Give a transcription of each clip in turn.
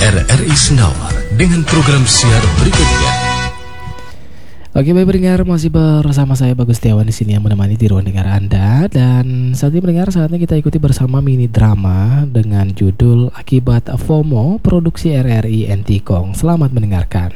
RRI Senawar dengan program siar berikutnya. Oke, baik pendengar, masih bersama saya Bagus Setiawan di sini yang menemani di ruang dengar Anda. Dan saat ini pendengar, saatnya kita ikuti bersama mini drama dengan judul Akibat FOMO, produksi RRI Entikong. Selamat mendengarkan.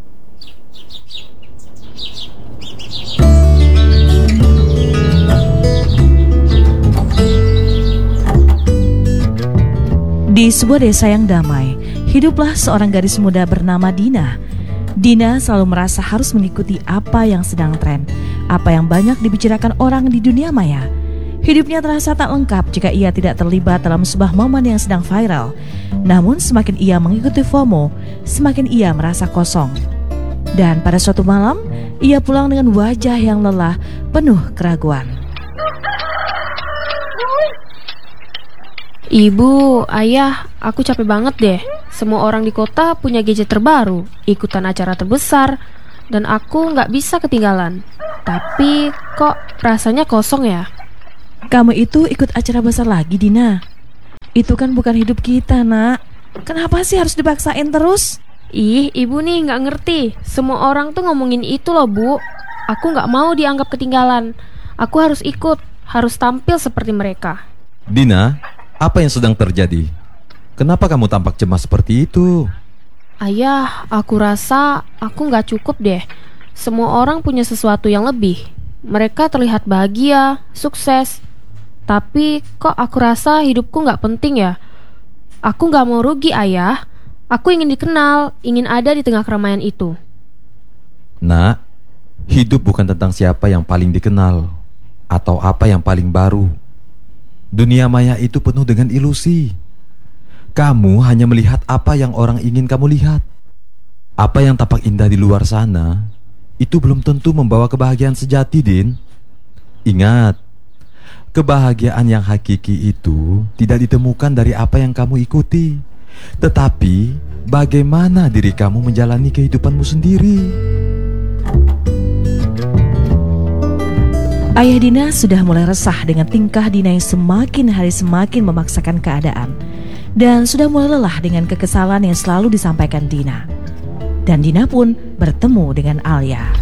Di sebuah desa yang damai, hiduplah seorang gadis muda bernama Dina. Dina selalu merasa harus mengikuti apa yang sedang tren, apa yang banyak dibicarakan orang di dunia maya. Hidupnya terasa tak lengkap jika ia tidak terlibat dalam sebuah momen yang sedang viral. Namun semakin ia mengikuti FOMO, semakin ia merasa kosong. Dan pada suatu malam, ia pulang dengan wajah yang lelah, penuh keraguan. Ibu, ayah, aku capek banget deh. Semua orang di kota punya gadget terbaru, ikutan acara terbesar, dan aku nggak bisa ketinggalan. Tapi kok rasanya kosong ya? Kamu itu ikut acara besar lagi, Dina? Itu kan bukan hidup kita, nak. Kenapa sih harus dipaksain terus? Ih, ibu nih nggak ngerti. Semua orang tuh ngomongin itu loh, Bu. Aku nggak mau dianggap ketinggalan. Aku harus ikut, harus tampil seperti mereka. Dina, apa yang sedang terjadi? Kenapa kamu tampak cemas seperti itu? Ayah, aku rasa aku nggak cukup deh. Semua orang punya sesuatu yang lebih. Mereka terlihat bahagia, sukses. Tapi kok aku rasa hidupku nggak penting ya? Aku nggak mau rugi, ayah. Aku ingin dikenal, ingin ada di tengah keramaian itu. Nak, hidup bukan tentang siapa yang paling dikenal atau apa yang paling baru. Dunia maya itu penuh dengan ilusi. Kamu hanya melihat apa yang orang ingin kamu lihat. Apa yang tampak indah di luar sana, itu belum tentu membawa kebahagiaan sejati, Din. Ingat, kebahagiaan yang hakiki itu tidak ditemukan dari apa yang kamu ikuti, tetapi bagaimana diri kamu menjalani kehidupanmu sendiri. Ayah Dina sudah mulai resah dengan tingkah Dina yang semakin hari semakin memaksakan keadaan, dan sudah mulai lelah dengan kekesalan yang selalu disampaikan Dina. Dan Dina pun bertemu dengan Alia.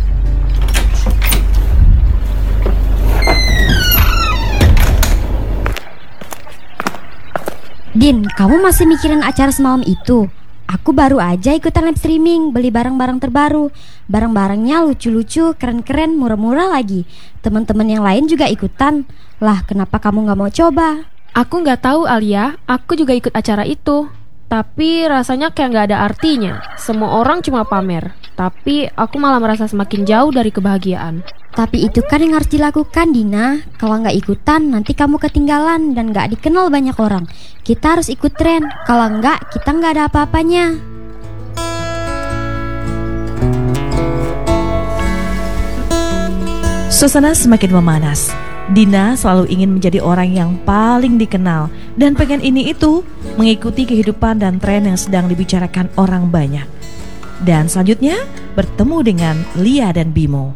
Din, kamu masih mikirin acara semalam itu? Aku baru aja ikutan live streaming, beli barang-barang terbaru. Barang-barangnya lucu-lucu, keren-keren, murah-murah lagi. Teman-teman yang lain juga ikutan. Lah, kenapa kamu gak mau coba? Aku nggak tahu, Alia. Aku juga ikut acara itu. Tapi rasanya kayak nggak ada artinya. Semua orang cuma pamer. Tapi aku malah merasa semakin jauh dari kebahagiaan. Tapi itu kan yang harus dilakukan, Dina. Kalau nggak ikutan, nanti kamu ketinggalan dan nggak dikenal banyak orang. Kita harus ikut tren. Kalau nggak, kita nggak ada apa-apanya. Suasana semakin memanas. Dina selalu ingin menjadi orang yang paling dikenal dan pengen ini itu, mengikuti kehidupan dan tren yang sedang dibicarakan orang banyak. Dan selanjutnya bertemu dengan Lia dan Bimo.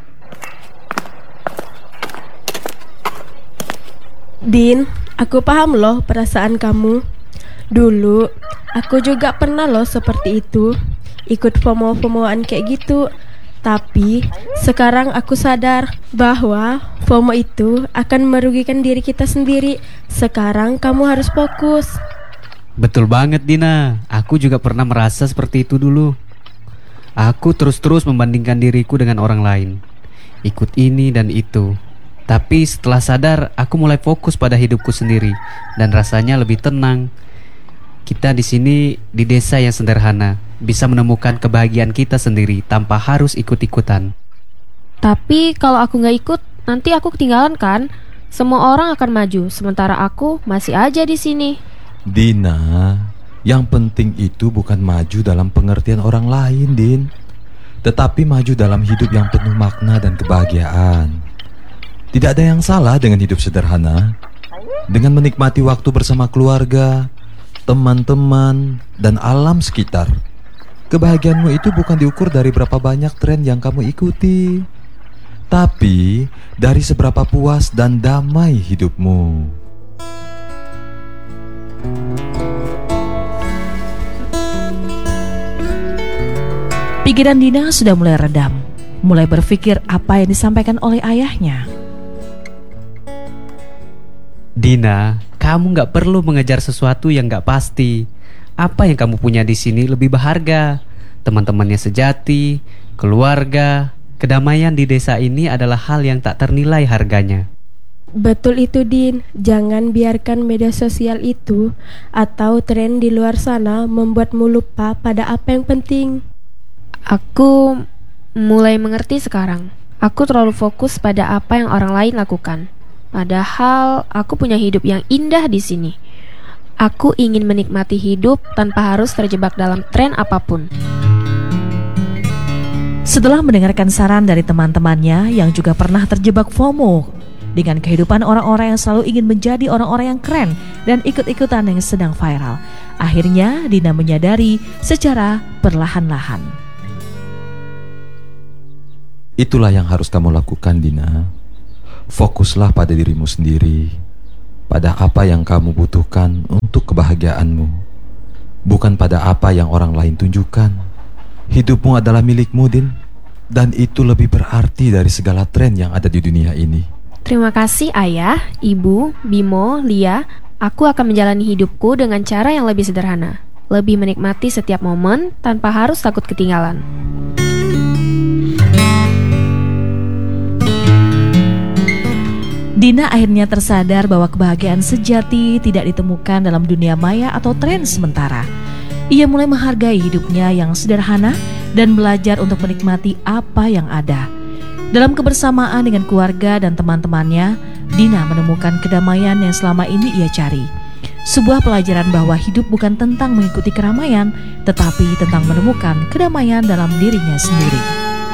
Din, aku paham loh perasaan kamu. Dulu, aku juga pernah loh seperti itu, ikut FOMO-FOMOan kayak gitu. Tapi, sekarang aku sadar bahwa FOMO itu akan merugikan diri kita sendiri. Sekarang kamu harus fokus. Betul banget, Dina. Aku juga pernah merasa seperti itu dulu. Aku terus-terus membandingkan diriku dengan orang lain, ikut ini dan itu. Tapi setelah sadar, aku mulai fokus pada hidupku sendiri dan rasanya lebih tenang. Kita di sini di desa yang sederhana, bisa menemukan kebahagiaan kita sendiri tanpa harus ikut-ikutan. Tapi kalau aku nggak ikut, nanti aku ketinggalan kan? Semua orang akan maju, sementara aku masih aja di sini. Dina, yang penting itu bukan maju dalam pengertian orang lain, Din, tetapi maju dalam hidup yang penuh makna dan kebahagiaan. Tidak ada yang salah dengan hidup sederhana, dengan menikmati waktu bersama keluarga, teman-teman, dan alam sekitar. Kebahagiaanmu itu bukan diukur dari berapa banyak tren yang kamu ikuti, tapi dari seberapa puas dan damai hidupmu. Pikiran Dina sudah mulai redam, mulai berpikir apa yang disampaikan oleh ayahnya. Dina, kamu nggak perlu mengejar sesuatu yang nggak pasti. Apa yang kamu punya di sini lebih berharga. Teman-temannya sejati, keluarga, kedamaian di desa ini adalah hal yang tak ternilai harganya. Betul itu, Din. Jangan biarkan media sosial itu atau tren di luar sana membuatmu lupa pada apa yang penting. Aku mulai mengerti sekarang. Aku terlalu fokus pada apa yang orang lain lakukan. Padahal aku punya hidup yang indah di sini. Aku ingin menikmati hidup tanpa harus terjebak dalam tren apapun. Setelah mendengarkan saran dari teman-temannya yang juga pernah terjebak FOMO dengan kehidupan orang-orang yang selalu ingin menjadi orang-orang yang keren dan ikut-ikutan yang sedang viral, akhirnya Dina menyadari secara perlahan-lahan. Itulah yang harus kamu lakukan, Dina. Fokuslah pada dirimu sendiri, pada apa yang kamu butuhkan untuk kebahagiaanmu, bukan pada apa yang orang lain tunjukkan. Hidupmu adalah milikmu, Din, dan itu lebih berarti dari segala tren yang ada di dunia ini. Terima kasih Ayah, Ibu, Bimo, Lia. Aku akan menjalani hidupku dengan cara yang lebih sederhana, lebih menikmati setiap momen tanpa harus takut ketinggalan. Dina akhirnya tersadar bahwa kebahagiaan sejati tidak ditemukan dalam dunia maya atau tren sementara. Ia mulai menghargai hidupnya yang sederhana dan belajar untuk menikmati apa yang ada. Dalam kebersamaan dengan keluarga dan teman-temannya, Dina menemukan kedamaian yang selama ini ia cari. Sebuah pelajaran bahwa hidup bukan tentang mengikuti keramaian, tetapi tentang menemukan kedamaian dalam dirinya sendiri.